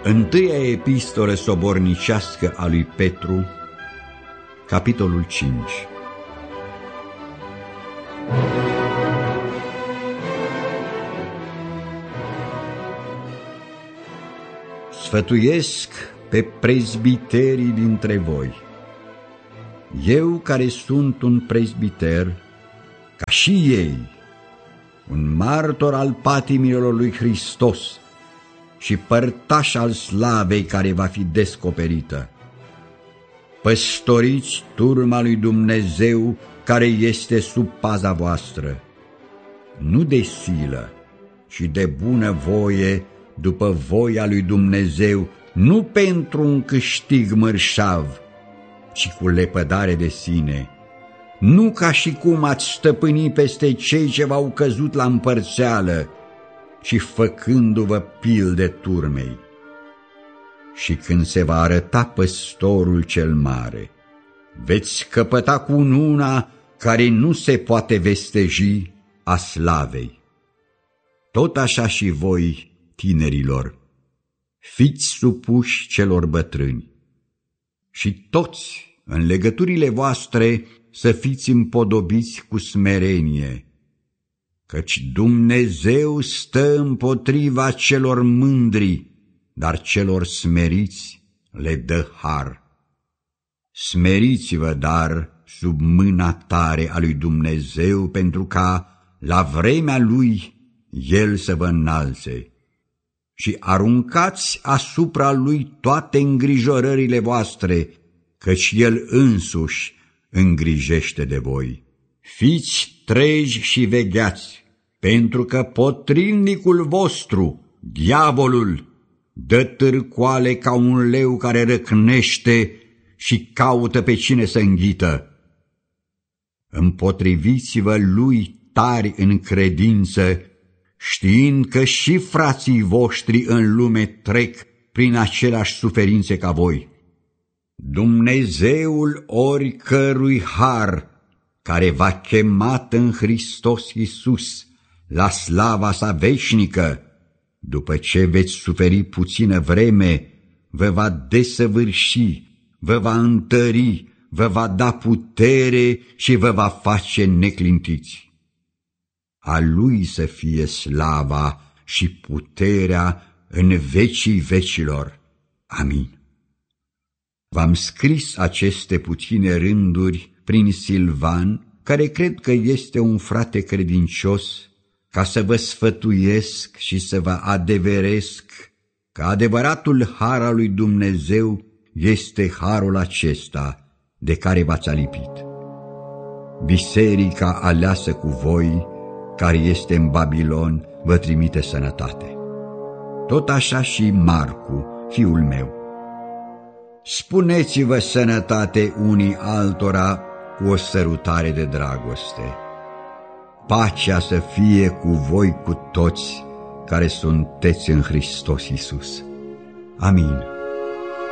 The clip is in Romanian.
Întâia epistolă sobornicească a lui Petru, capitolul 5. Sfătuiesc pe prezbiterii dintre voi. Eu, care sunt un prezbiter, ca și ei, un martor al patimilor lui Hristos și părtaș al slavei care va fi descoperită. Păstoriți turma lui Dumnezeu care este sub paza voastră, nu de silă, ci de bună voie, după voia lui Dumnezeu, nu pentru un câștig mărșav, ci cu lepădare de sine, nu ca și cum ați stăpâni peste cei ce v-au căzut la împărțeală, ci făcându-vă pilde turmei. Și când se va arăta păstorul cel mare, veți căpăta cununa care nu se poate vesteji a slavei. Tot așa și voi, tinerilor, fiți supuși celor bătrâni și toți, în legăturile voastre, să fiți împodobiți cu smerenie, căci Dumnezeu stă împotriva celor mândri, dar celor smeriți le dă har. Smeriți-vă, dar, sub mâna tare a lui Dumnezeu, pentru ca, la vremea Lui, El să vă înalțe. Și aruncați asupra Lui toate îngrijorările voastre, căci El însuși îngrijește de voi. Fiți treji și vegheați, pentru că potrivnicul vostru, diavolul, dă târcoale ca un leu care răcnește și caută pe cine să înghită. Împotriviți-vă lui tari în credință, știind că și frații voștri în lume trec prin aceleași suferințe ca voi. Dumnezeul oricărui har, care v-a chemat în Hristos Iisus la slava sa veșnică, după ce veți suferi puțină vreme, vă va desăvârși, vă va întări, vă va da putere și vă va face neclintiți. A Lui să fie slava și puterea în vecii vecilor. Amin. V-am scris aceste puține rânduri prin Silvan, care cred că este un frate credincios, ca să vă sfătuiesc și să vă adeveresc că adevăratul har al lui Dumnezeu este harul acesta de care v-ați alipit. Biserica aleasă cu voi, care este în Babilon, vă trimite sănătate. Tot așa și Marcu, fiul meu. Spuneți-vă sănătate unii altora cu o sărutare de dragoste. Pacea să fie cu voi cu toți care sunteți în Hristos Iisus. Amin.